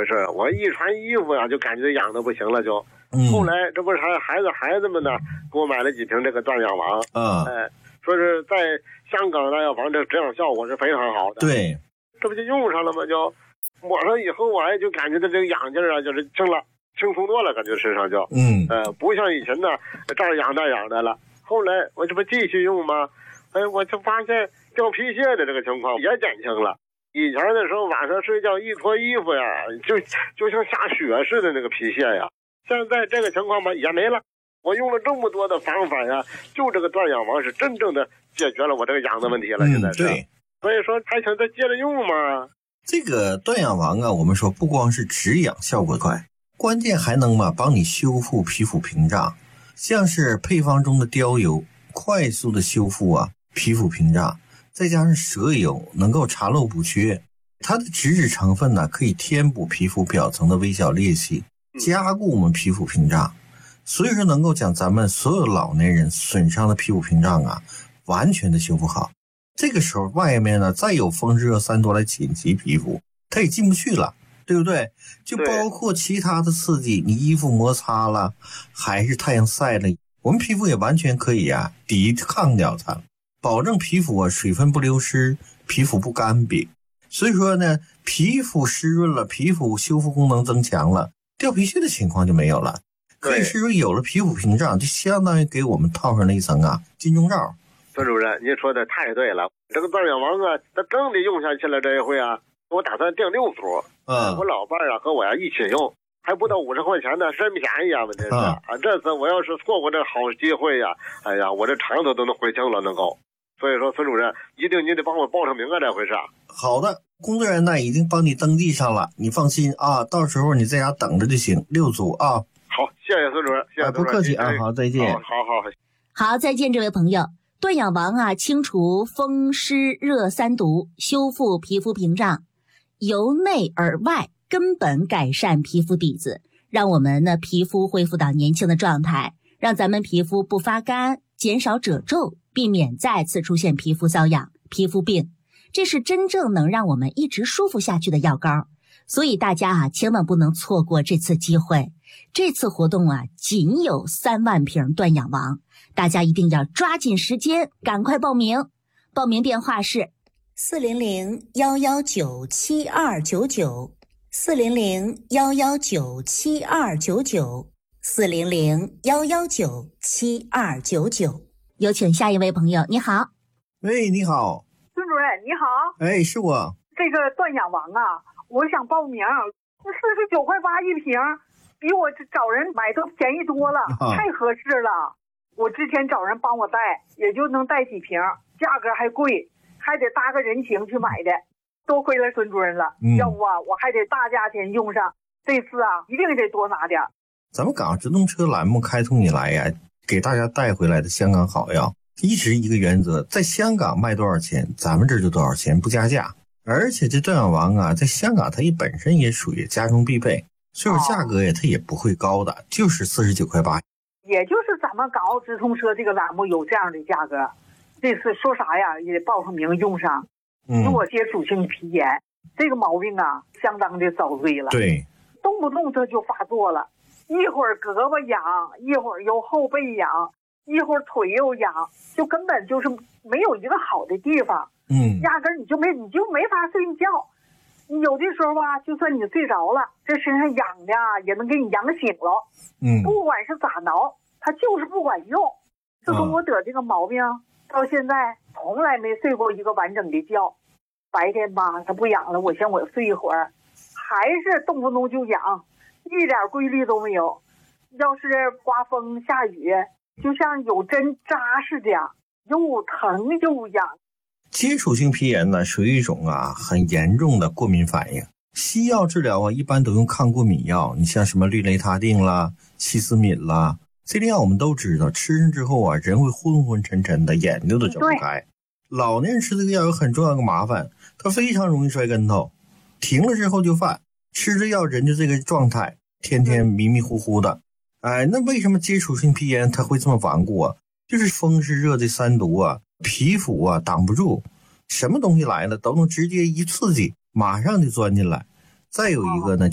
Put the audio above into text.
回事，我一穿衣服呀就感觉痒的不行了就。后来这不是孩子们呢给我买了几瓶这个断氧王说是在香港断氧王这止痒效果是非常好的。 对， 这不就用上了吗？就抹上以后啊，就感觉到这个痒劲儿啊，就是轻松多了，感觉身上就不像以前呢这儿痒那痒的了。后来我这不继续用吗？我就发现掉皮屑的这个情况也减轻了。以前的时候晚上睡觉一脱衣服呀，就像下雪似的那个皮屑呀。现在这个情况吧也没了。我用了这么多的方法呀，就这个断氧王是真正的解决了我这个痒的问题了。现在是， 对， 所以说还想再接着用吗？ 这个断氧王啊，我们说不光是止痒效果快，关键还能帮你修复皮肤屏障，像是配方中的貂油，快速的修复皮肤屏障，再加上蛇油能够查漏补缺，它的脂质成分呢可以填补皮肤表层的微小裂隙，加固我们皮肤屏障，所以说能够将咱们所有老年人损伤的皮肤屏障完全的修复好。这个时候外面呢再有风湿热三多来侵袭皮肤，它也进不去了，对不对？就包括其他的刺激，你衣服摩擦了还是太阳晒了，我们皮肤也完全可以抵抗掉它，保证皮肤水分不流失，皮肤不干瘪。所以说呢，皮肤湿润了，皮肤修复功能增强了，掉皮屑的情况就没有了。可以是说有了皮肤屏障，就相当于给我们套上了一层金钟罩。 孙主任，您说的太对了，这个断氧王它真的用下去了。这一回我打算订6组，我老伴和我一起用，还不到50块钱呢，真便宜问题是这次我要是错过这好机会哎呀，我这肠子都能悔青了，能够。所以说，孙主任，一定你得帮我报上名这回事。 好的，工作人员呢已经帮你登记上了，你放心到时候你在家等着就行，6组好，谢谢孙主任，谢谢。 不客气好，再见。 好，再见，这位朋友。断氧王清除风湿热三毒，修复皮肤屏障，由内而外根本改善皮肤底子，让我们的皮肤恢复到年轻的状态，让咱们皮肤不发干，减少褶皱，避免再次出现皮肤瘙痒、皮肤病。这是真正能让我们一直舒服下去的药膏。所以大家千万不能错过这次机会。这次活动仅有3万瓶断氧王，大家一定要抓紧时间，赶快报名。报名电话是400-119-7299 400-119-7299 400-119-7299。有请下一位朋友，你好。 喂，你好。 孙主任，你好。 是我。 这个断氧王我想报名，49.8块一瓶，比我找人买都便宜多了，太合适了。我之前找人帮我带，也就能带几瓶，价格还贵，还得搭个人情去买的，多亏了孙主任了。要不我还得大价钱用上，这次一定得多拿点。 咱们港直通车栏目开通以来给大家带回来的香港好药，一直一个原则，在香港卖多少钱，咱们这就多少钱，不加价。而且这断氧王在香港它本身也属于家中必备，所以说价格它也不会高的，就是49.8块。 也就是咱们港澳直通车这个栏目有这样的价格，这次说啥也得报上名用上。弱接触性皮炎这个毛病相当的遭罪了。 对， 动不动这就发作了，一会儿胳膊痒，一会儿又后背痒，一会儿腿又痒，就根本就是没有一个好的地方。压根你就没法睡觉。你有的时候就算你睡着了，这身上痒的也能给你痒醒了。不管是咋挠，它就是不管用。自从我得这个毛病到现在，从来没睡过一个完整的觉。白天它不痒了，我想我睡一会儿，还是动不动就痒，一点规律都没有。要是刮风下雨，就像有针扎似的，又疼又痒。 接触性皮炎呢，属于一种很严重的过敏反应。西药治疗一般都用抗过敏药，你像什么氯雷他定啦、西司敏啦，这类药我们都知道，吃上之后人会昏昏沉沉的，眼睛都睁不开。老年人吃这个药有很重要的麻烦，它非常容易摔跟头，停了之后就犯，吃着药人就这个状态，天天迷迷糊糊的。那为什么接触性皮炎它会这么顽固就是风湿热这三毒皮肤挡不住，什么东西来了都能直接一刺激马上就钻进来。再有一个呢